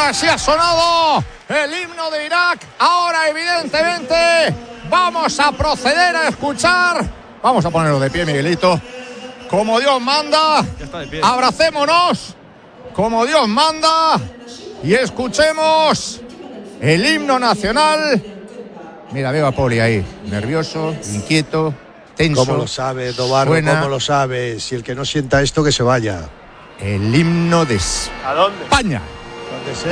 Así ha sonado el himno de Irak. Ahora, evidentemente, vamos a proceder a escuchar. Vamos a ponerlo de pie, Miguelito. Como Dios manda. Abracémonos. Como Dios manda. Y escuchemos el himno nacional. Mira, veo a Poli ahí. Nervioso, inquieto, tenso. ¿Cómo lo sabe, Dobarro? Suena. ¿Cómo lo sabe? Si el que no sienta esto, que se vaya. El himno de España. Donde sea.